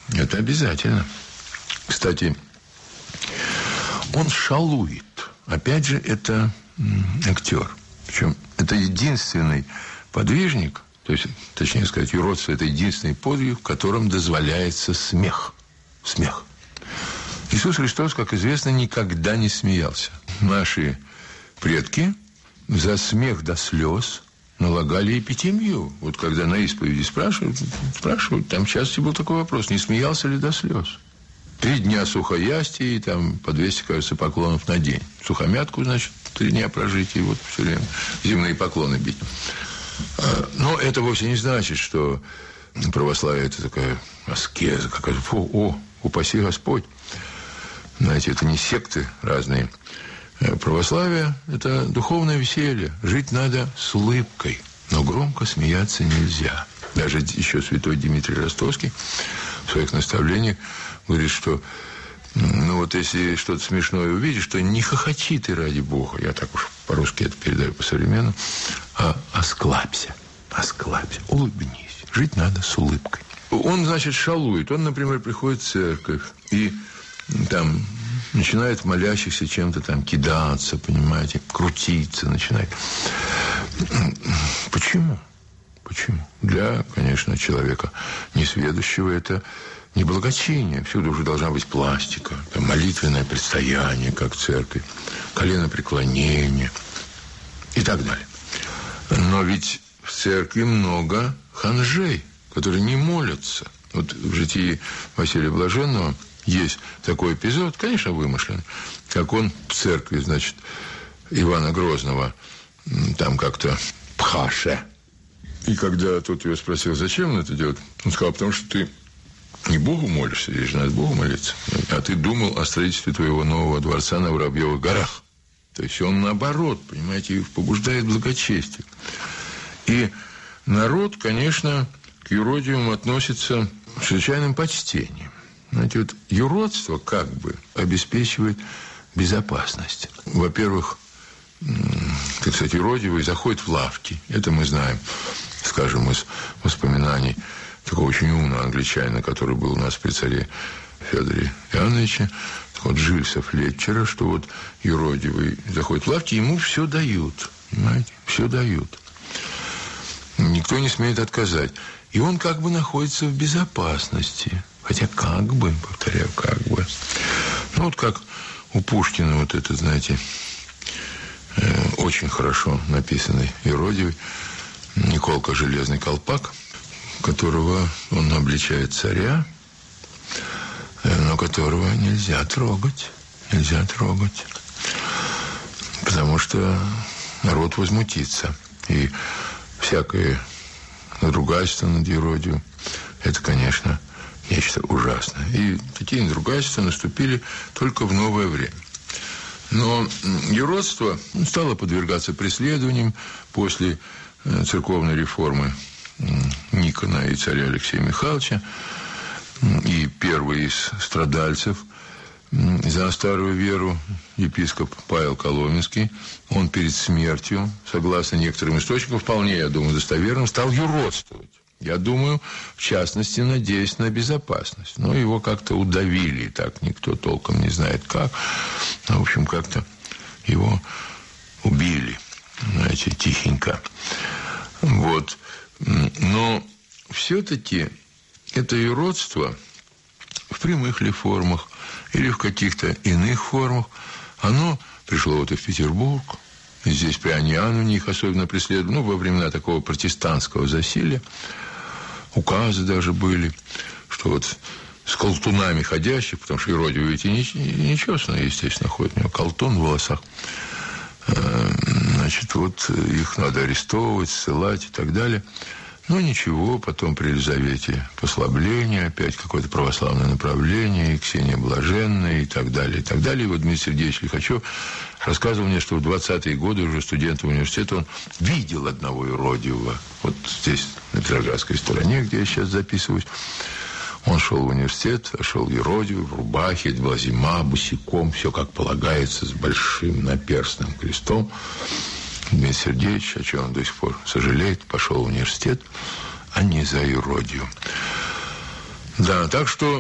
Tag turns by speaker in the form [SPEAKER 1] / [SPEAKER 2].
[SPEAKER 1] Это обязательно. Кстати, он шалует. Опять же, это актер. Причем это единственный подвижник, то есть, точнее сказать, юродство – это единственный подвиг, в котором дозволяется смех. Смех. Иисус Христос, как известно, никогда не смеялся. Наши предки за смех до слез налагали эпитемию. Вот когда на исповеди спрашивают, там часто был такой вопрос, не смеялся ли до слез. 3 дня сухоястия, и там по 200, кажется, поклонов на день. Сухомятку, значит, 3 дня прожить, и вот все время земные поклоны бить. Но это вовсе не значит, что православие – это такая аскеза, какая-то, упаси Господь. Знаете, это не секты разные. Православие – это духовное веселье. Жить надо с улыбкой, но громко смеяться нельзя. Даже еще святой Дмитрий Ростовский в своих наставлениях говорит, что вот если что-то смешное увидишь, то не хохочи ты ради Бога. Я так уж по-русски это передаю по-современному. А осклабься, улыбнись. Жить надо с улыбкой. Он, значит, шалует. Он, например, приходит в церковь и там начинает молящихся чем-то там кидаться, понимаете, крутиться начинает. Почему? Для, конечно, человека несведущего это не благочиние. Всюду уже должна быть пластика, там, молитвенное предстояние, как в церкви, коленопреклонение и так далее. Но ведь в церкви много ханжей, которые не молятся. Вот в житии Василия Блаженного есть такой эпизод, конечно, вымышленный, как он в церкви, значит, Ивана Грозного там как-то пхаше. И когда тот его спросил, зачем он это делает, он сказал, потому что ты не Богу молишься, здесь же надо Богу молиться, а ты думал о строительстве твоего нового дворца на Воробьевых горах. То есть он наоборот, понимаете, побуждает благочестие. И народ, конечно, к юродивым относится с чрезвычайным почтением. Знаете, вот юродство как бы обеспечивает безопасность. Во-первых, так сказать, юродивый заходит в лавки. Это мы знаем, скажем, из воспоминаний такого очень умного англичанина, который был у нас при царе Федоре Иоанновиче, вот Джильса Флетчера, что вот юродивый заходит в лавки, ему все дают, понимаете, все дают. Никто не смеет отказать. И он как бы находится в безопасности. Хотя как бы, повторяю, как бы. Ну, вот как у Пушкина вот это, знаете, очень хорошо написанный юродивый Николка Железный Колпак, которого он обличает царя, но которого нельзя трогать. Нельзя трогать. Потому что народ возмутится. И всякое надругательство над юродивым – это, конечно, нечто ужасное. И такие надругательства наступили только в новое время. Но юродство стало подвергаться преследованиям после церковной реформы Никона и царя Алексея Михайловича. И первый из страдальцев за старую веру, епископ Павел Коломенский, он перед смертью, согласно некоторым источникам, вполне, я думаю, достоверным, стал юродствовать. Я думаю, в частности, надеясь на безопасность. Но его как-то удавили, так никто толком не знает как. В общем, как-то его убили, знаете, тихенько. Вот. Но все-таки это юродство в прямых ли формах или в каких-то иных формах, оно пришло вот и в Петербург. И здесь при Анне Иоанновне их особенно преследовали. Во времена такого протестантского засилия указы даже были, что вот с колтунами ходящих, потому что юродивый ведь и нечестно, естественно, ходит, у него колтун в волосах. Значит, вот их надо арестовывать, ссылать и так далее. Но ничего, потом при Елизавете послабление, опять какое-то православное направление, и Ксения Блаженная, и так далее, и так далее. И вот Дмитрий Сергеевич Лихачев рассказывал мне, что в 20-е годы уже студентом университета он видел одного юродивого. Вот здесь, на Петроградской стороне, где я сейчас записываюсь. Он шел в университет, шел юродивый, в рубахе, это была зима, босиком, все как полагается, с большим наперстным крестом. Дмитрий Сергеевич, о чем он до сих пор сожалеет, пошел в университет, а не за юродию. Да, так что